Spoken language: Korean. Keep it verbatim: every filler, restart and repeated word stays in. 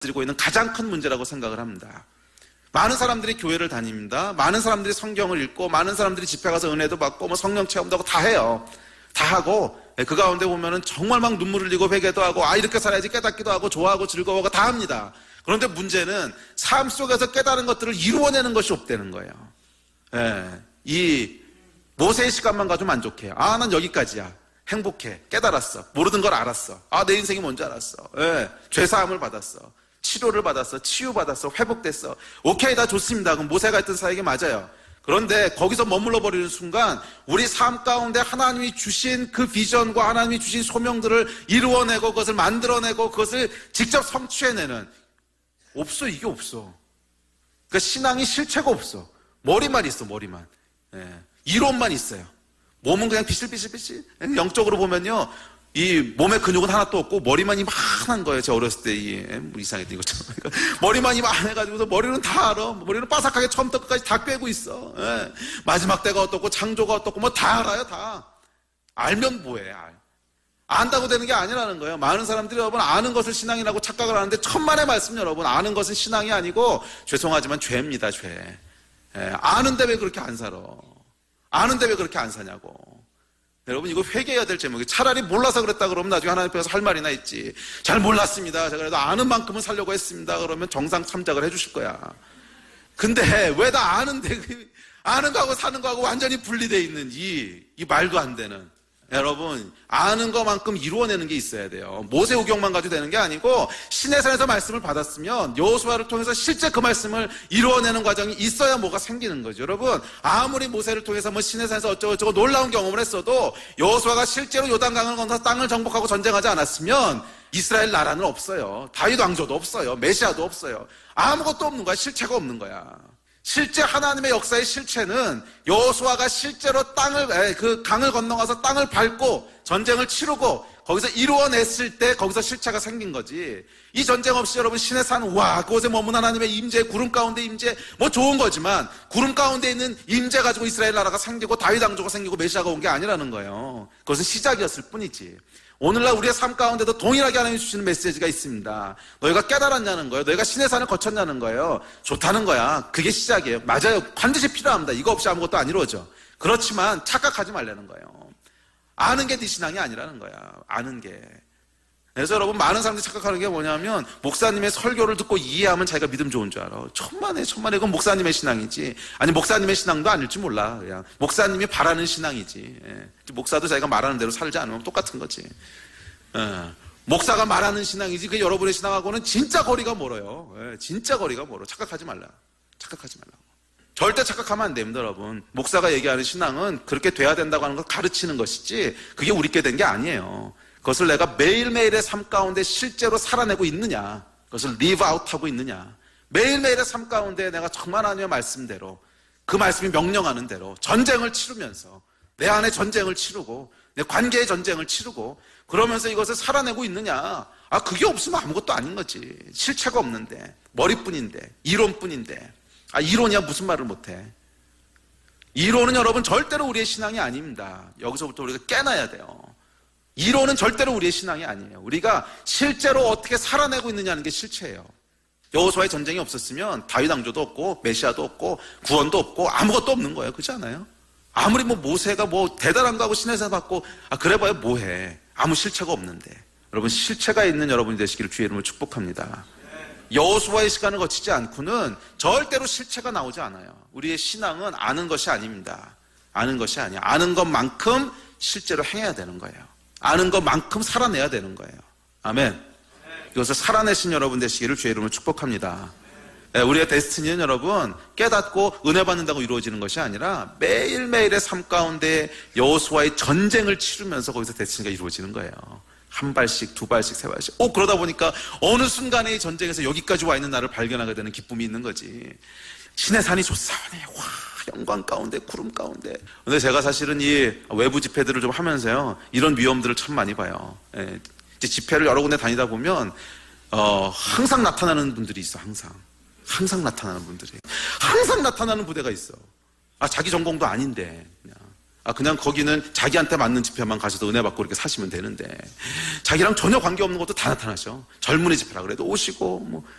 가지고 있는 가장 큰 문제라고 생각을 합니다. 많은 사람들이 교회를 다닙니다. 많은 사람들이 성경을 읽고 많은 사람들이 집회 가서 은혜도 받고 뭐 성령 체험도 하고 다 해요. 다 하고 그 가운데 보면은 정말 막 눈물을 흘리고 회개도 하고 아 이렇게 살아야지 깨닫기도 하고 좋아하고 즐거워하고 다 합니다. 그런데 문제는 삶 속에서 깨달은 것들을 이루어내는 것이 없다는 거예요. 예, 이 모세의 시간만 가지고 만족해요. 아, 난 여기까지야. 행복해. 깨달았어. 모르는 걸 알았어. 아, 내 인생이 뭔지 알았어. 예, 죄사함을 받았어. 치료를 받았어. 치유받았어. 회복됐어. 오케이, 다 좋습니다. 그럼 모세가 했던 사역이 맞아요. 그런데 거기서 머물러 버리는 순간 우리 삶 가운데 하나님이 주신 그 비전과 하나님이 주신 소명들을 이루어내고 그것을 만들어내고 그것을 직접 성취해내는 없어. 이게 없어. 그러니까 신앙이 실체가 없어. 머리만 있어. 머리만. 예. 이론만 있어요. 몸은 그냥 비실비실비실. 영적으로 보면요, 이 몸의 근육은 하나도 없고 머리만 이만한 거예요. 제가 어렸을 때 이 뭐 이상했던 것처럼 머리만 이만해가지고서 머리는 다 알아. 머리는 바삭하게 처음부터 끝까지 다 꿰고 있어. 예. 마지막 때가 어떻고 창조가 어떻고 뭐 다 알아요. 다 알면 뭐해. 알. 안다고 되는 게 아니라는 거예요. 많은 사람들이 여러분 아는 것을 신앙이라고 착각을 하는데 천만의 말씀 여러분, 아는 것은 신앙이 아니고 죄송하지만 죄입니다. 죄. 예. 아는데 왜 그렇게 안 살아? 아는데 왜 그렇게 안 사냐고. 여러분 이거 회개해야 될 제목이, 차라리 몰라서 그랬다 그러면 나중에 하나님 앞에서 할 말이나 있지. 잘 몰랐습니다. 제가 그래도 아는 만큼은 살려고 했습니다. 그러면 정상 참작을 해주실 거야. 근데 왜 다 아는데 아는 거하고 사는 거하고 완전히 분리되어 있는 이, 이 말도 안 되는, 여러분 아는 것만큼 이루어내는 게 있어야 돼요. 모세오경만 가지고 되는 게 아니고 신의 산에서 말씀을 받았으면 여호수아를 통해서 실제 그 말씀을 이루어내는 과정이 있어야 뭐가 생기는 거죠. 여러분 아무리 모세를 통해서 뭐 신의 산에서 어쩌고저쩌고 놀라운 경험을 했어도 여호수아가 실제로 요단강을 건너서 땅을 정복하고 전쟁하지 않았으면 이스라엘 나라는 없어요. 다윗 왕조도 없어요. 메시아도 없어요. 아무것도 없는 거야. 실체가 없는 거야. 실제 하나님의 역사의 실체는 여호수아가 실제로 땅을, 그 강을 건너가서 땅을 밟고 전쟁을 치르고 거기서 이루어냈을 때 거기서 실체가 생긴 거지. 이 전쟁 없이 여러분 신의 산, 와 그곳에 머문 하나님의 임재, 구름 가운데 임재, 뭐 좋은 거지만 구름 가운데 있는 임재 가지고 이스라엘 나라가 생기고 다윗 왕조가 생기고 메시아가 온 게 아니라는 거예요. 그것은 시작이었을 뿐이지. 오늘날 우리의 삶 가운데도 동일하게 하나님이 주시는 메시지가 있습니다. 너희가 깨달았냐는 거예요. 너희가 신의 산을 거쳤냐는 거예요. 좋다는 거야. 그게 시작이에요. 맞아요. 반드시 필요합니다. 이거 없이 아무것도 안 이루어져. 그렇지만 착각하지 말라는 거예요. 아는 게 네 신앙이 아니라는 거야. 아는 게. 그래서 여러분 많은 사람들이 착각하는 게 뭐냐면 목사님의 설교를 듣고 이해하면 자기가 믿음 좋은 줄 알아. 천만에 천만에 그건 목사님의 신앙이지. 아니 목사님의 신앙도 아닐지 몰라. 그냥 목사님이 바라는 신앙이지. 예. 목사도 자기가 말하는 대로 살지 않으면 똑같은 거지. 예. 목사가 말하는 신앙이지 그 여러분의 신앙하고는 진짜 거리가 멀어요. 예. 진짜 거리가 멀어. 착각하지 말라. 착각하지 말라고. 절대 착각하면 안 됩니다, 여러분. 목사가 얘기하는 신앙은 그렇게 돼야 된다고 하는 걸 가르치는 것이지 그게 우리께 된 게 아니에요. 그것을 내가 매일매일의 삶 가운데 실제로 살아내고 있느냐, 그것을 live out 하고 있느냐, 매일매일의 삶 가운데 내가 정말 하나님의 말씀대로 그 말씀이 명령하는 대로 전쟁을 치르면서 내 안에 전쟁을 치르고 내 관계의 전쟁을 치르고 그러면서 이것을 살아내고 있느냐. 아 그게 없으면 아무것도 아닌 거지. 실체가 없는데, 머리뿐인데, 이론뿐인데. 아 이론이야 무슨 말을 못해. 이론은 여러분 절대로 우리의 신앙이 아닙니다. 여기서부터 우리가 깨놔야 돼요. 이론은 절대로 우리의 신앙이 아니에요. 우리가 실제로 어떻게 살아내고 있느냐는 게 실체예요. 여호수아의 전쟁이 없었으면 다윗 왕조도 없고 메시아도 없고 구원도 없고 아무것도 없는 거예요. 그렇지 않아요? 아무리 뭐 모세가 뭐 대단한 거 하고 신의 산 받고 아 그래 봐야 뭐해. 아무 실체가 없는데. 여러분 실체가 있는 여러분이 되시기를 주의 이름으로 축복합니다. 여호수아의 시간을 거치지 않고는 절대로 실체가 나오지 않아요. 우리의 신앙은 아는 것이 아닙니다. 아는 것이 아니야. 아는 것만큼 실제로 행해야 되는 거예요. 아는 것만큼 살아내야 되는 거예요. 아멘. 이것을 살아내신 여러분 되시기를 주의 이름으로 축복합니다. 우리의 데스티니는 여러분 깨닫고 은혜 받는다고 이루어지는 것이 아니라 매일매일의 삶 가운데 여호수아의 전쟁을 치르면서 거기서 데스티니가 이루어지는 거예요. 한 발씩, 두 발씩, 세 발씩. 오, 그러다 보니까 어느 순간에 이 전쟁에서 여기까지 와 있는 나를 발견하게 되는 기쁨이 있는 거지. 신의 산이 좋사하네. 와, 영광 가운데, 구름 가운데. 근데 제가 사실은 이 외부 집회들을 좀 하면서요, 이런 위험들을 참 많이 봐요. 예, 이제 집회를 여러 군데 다니다 보면, 어, 항상 나타나는 분들이 있어, 항상. 항상 나타나는 분들이. 항상 나타나는 부대가 있어. 아, 자기 전공도 아닌데, 그냥. 아, 그냥 거기는 자기한테 맞는 집회만 가셔도 은혜 받고 이렇게 사시면 되는데, 자기랑 전혀 관계없는 것도 다 나타나죠. 젊은이 집회라 그래도 오시고, 뭐,